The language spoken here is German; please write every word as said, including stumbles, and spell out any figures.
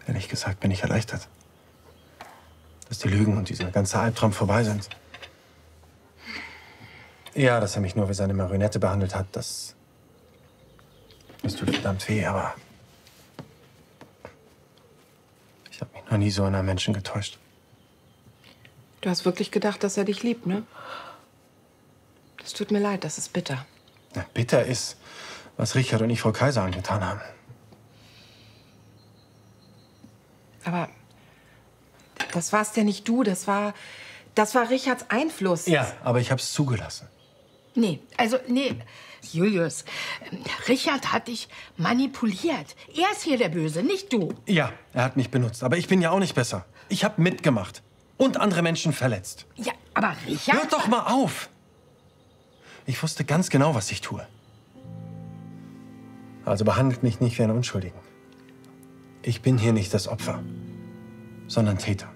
Ehrlich gesagt bin ich erleichtert, dass die Lügen und dieser ganze Albtraum vorbei sind. Ja, dass er mich nur wie seine Marionette behandelt hat, das, das tut verdammt weh, aber ich habe mich noch nie so in einem Menschen getäuscht. Du hast wirklich gedacht, dass er dich liebt, ne? Es tut mir leid, das ist bitter. Ja, bitter ist, was Richard und ich Frau Kaiser angetan haben. Aber das warst ja nicht du, das war, das war Richards Einfluss. Ja, aber ich habe es zugelassen. Nee, also, nee, Julius, Richard hat dich manipuliert. Er ist hier der Böse, nicht du. Ja, er hat mich benutzt, aber ich bin ja auch nicht besser. Ich habe mitgemacht und andere Menschen verletzt. Ja, aber Richard... Hört doch mal auf! Ich wusste ganz genau, was ich tue. Also behandelt mich nicht wie einen Unschuldigen. Ich bin hier nicht das Opfer, sondern Täter.